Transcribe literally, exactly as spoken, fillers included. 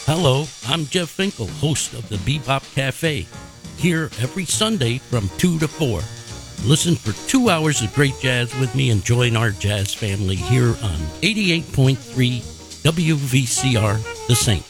Hello, I'm Jeff Finkel, host of the Bebop Cafe, here every Sunday from two to four. Listen for two hours of great jazz with me and join our jazz family here on eighty-eight point three W V C R, The Saint.